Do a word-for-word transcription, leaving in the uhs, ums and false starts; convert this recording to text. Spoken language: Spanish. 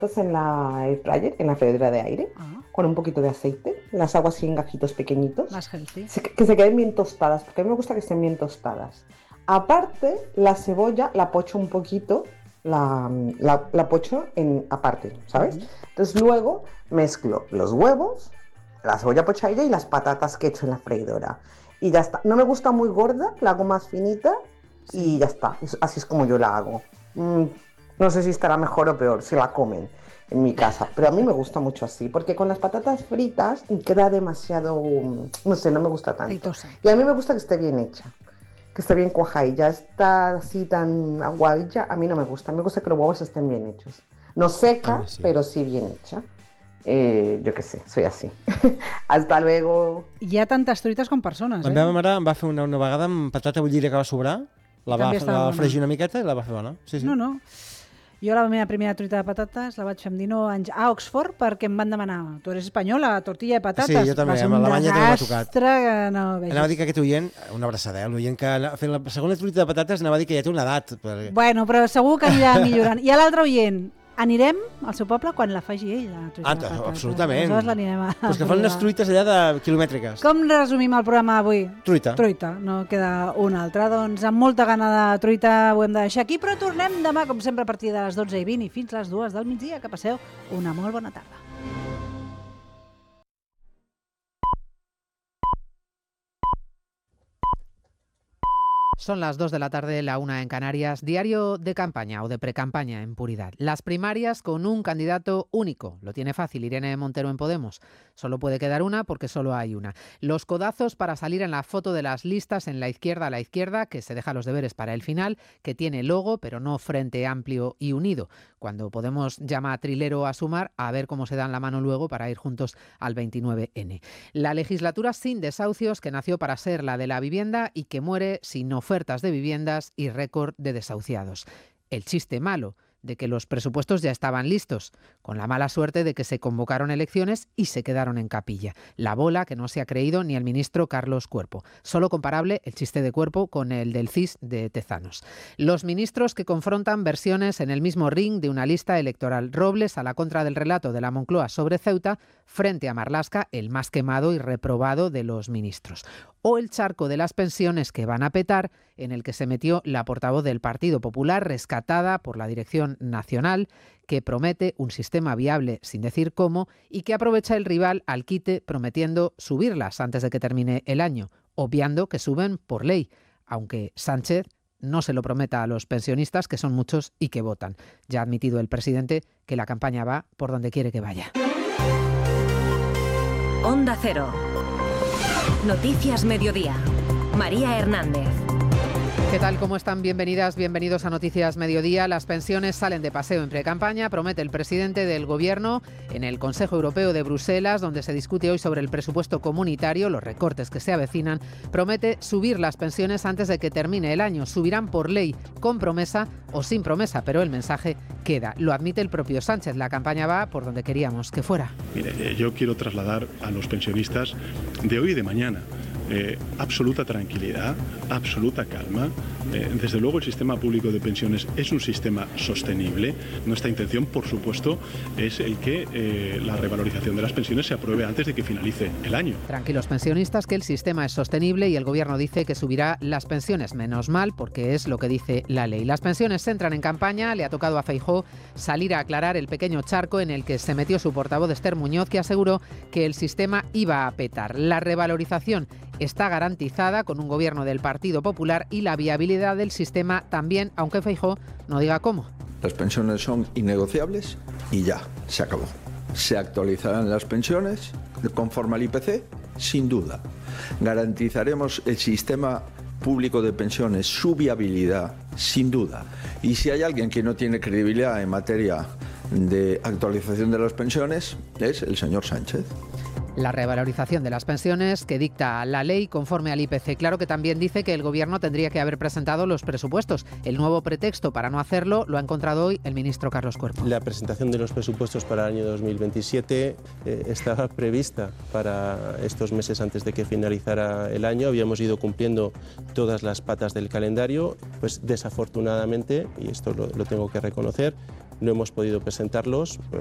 en la air fryer, en la freidora de aire, Ah, con un poquito de aceite, las hago así en gajitos pequeñitos, más healthy. se- que se queden bien tostadas, porque a mí me gusta que estén bien tostadas. Aparte, la cebolla la pocho un poquito, la, la, la pocho en aparte, ¿sabes? Ujú. Entonces luego mezclo los huevos, la cebolla pochadilla y las patatas que he hecho en la freidora. Y ya está. No me gusta muy gorda, la hago más finita y Sí. ya está. Es- Así es como yo la hago. Mm, no sé si estará mejor o peor, si la comen en mi casa, pero a mí me gusta mucho así, porque con las patatas fritas queda demasiado, mm, no sé, no me gusta tanto. Aceitosa. Y a mí me gusta que esté bien hecha, que esté bien cuajada y ya está así tan aguadilla, a mí no me gusta, me gusta que los huevos estén bien hechos. No A mí seca, sí. pero sí bien hecha. Eh, yo qué sé, soy así. Hasta luego. Hi ha tantes truites com persones, La eh? meva mare em va fer una, una vegada amb patata bullida que va sobrar, la va, també la estava va bona. fregir una miqueta i la va fer bona. Sí, sí. No, no. Jo la meva primera truita de patates la vaig fer amb dinou anys a Oxford perquè em van demanar, tu eres espanyola, tortilla de patates. Sí, jo també, Va ser amb un Alemanya també m'ha tocat. desastre que no vegis. Anava a dir que aquest oient, una abraçada, eh? L'oient que ha fet la segona truita de patates anava a dir que ja té una edat. Perquè... Bueno, però segur que anirà millorant. I a l'altre oient, anirem al seu poble quan la faci ell, la truita Ah, de patates. absolutament. Aleshores l'anirem a Però és que fan unes provar. truites allà de quilomètriques. Com resumim el programa avui? Truita. Truita, no queda una altra. Doncs amb molta gana de truita ho hem de deixar aquí, però tornem demà, com sempre, a partir de les dotze i vint i fins les dues del migdia. Que passeu una molt bona tarda. Son las dos de la tarde, la una en Canarias, diario de campaña o de precampaña en puridad. Las primarias con un candidato único. Lo tiene fácil Irene Montero en Podemos. Solo puede quedar una porque solo hay una. Los codazos para salir en la foto de las listas en la izquierda a la izquierda, que se deja los deberes para el final, que tiene logo pero no frente amplio y unido. Cuando Podemos llama a Trilero a sumar, a ver cómo se dan la mano luego para ir juntos al veintinueve ene. La legislatura sin desahucios, que nació para ser la de la vivienda y que muere sin ofertas de viviendas y récord de desahuciados. El chiste malo de que los presupuestos ya estaban listos, con la mala suerte de que se convocaron elecciones y se quedaron en capilla. La bola que no se ha creído ni el ministro Carlos Cuerpo. Solo comparable el chiste de Cuerpo con el del C I S de Tezanos. Los ministros que confrontan versiones en el mismo ring de una lista electoral. Robles a la contra del relato de la Moncloa sobre Ceuta, frente a Marlaska, el más quemado y reprobado de los ministros. O el charco de las pensiones que van a petar, en el que se metió la portavoz del Partido Popular, rescatada por la Dirección Nacional, que promete un sistema viable sin decir cómo y que aprovecha el rival al quite prometiendo subirlas antes de que termine el año, obviando que suben por ley, aunque Sánchez no se lo prometa a los pensionistas, que son muchos y que votan. Ya ha admitido el presidente que la campaña va por donde quiere que vaya. Onda Cero. Noticias Mediodía. María Hernández. ¿Qué tal? ¿Cómo están? Bienvenidas, bienvenidos a Noticias Mediodía. Las pensiones salen de paseo en precampaña, promete el presidente del Gobierno en el Consejo Europeo de Bruselas, donde se discute hoy sobre el presupuesto comunitario, los recortes que se avecinan. Promete subir las pensiones antes de que termine el año. Subirán por ley, con promesa o sin promesa, pero el mensaje queda. Lo admite el propio Sánchez. La campaña va por donde queríamos que fuera. Mire, yo quiero trasladar a los pensionistas de hoy y de mañana Eh, absoluta tranquilidad, absoluta calma. Eh, desde luego el sistema público de pensiones es un sistema sostenible. Nuestra intención, por supuesto, es el que eh, la revalorización de las pensiones se apruebe antes de que finalice el año. Tranquilos pensionistas, que el sistema es sostenible y el Gobierno dice que subirá las pensiones. Menos mal, porque es lo que dice la ley. Las pensiones entran en campaña. Le ha tocado a Feijóo salir a aclarar el pequeño charco en el que se metió su portavoz Esther Muñoz, que aseguró que el sistema iba a petar. La revalorización está garantizada con un gobierno del Partido Popular y la viabilidad del sistema también, aunque Feijóo no diga cómo. Las pensiones son innegociables y ya, se acabó. Se actualizarán las pensiones conforme al I P C, sin duda. Garantizaremos el sistema público de pensiones, su viabilidad, sin duda. Y si hay alguien que no tiene credibilidad en materia de actualización de las pensiones, es el señor Sánchez. La revalorización de las pensiones que dicta la ley conforme al I P C. Claro que también dice que el Gobierno tendría que haber presentado los presupuestos. El nuevo pretexto para no hacerlo lo ha encontrado hoy el ministro Carlos Cuerpo. La presentación de los presupuestos para el año dos mil veintisiete eh, estaba prevista para estos meses antes de que finalizara el año. Habíamos ido cumpliendo todas las patas del calendario. Pues desafortunadamente, y esto lo, lo tengo que reconocer, no hemos podido presentarlos.